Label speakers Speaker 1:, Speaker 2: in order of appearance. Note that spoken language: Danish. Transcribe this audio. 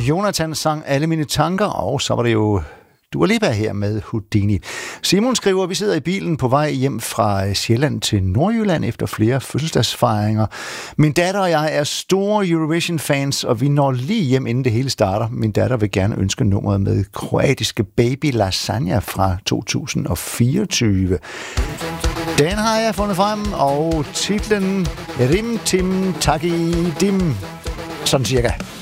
Speaker 1: Jonathan sang Alle mine tanker, og så var det jo Dua Lipa her med Houdini. Simon skriver, vi sidder i bilen på vej hjem fra Sjælland til Nordjylland efter flere fødselsdagsfejringer. Min datter og jeg er store Eurovision-fans, og vi når lige hjem, inden det hele starter. Min datter vil gerne ønske nummeret med kroatiske Baby Lasagna fra 2024. Den har jeg fundet frem, og titlen Rim Tim Taki Dim. Sådan cirka.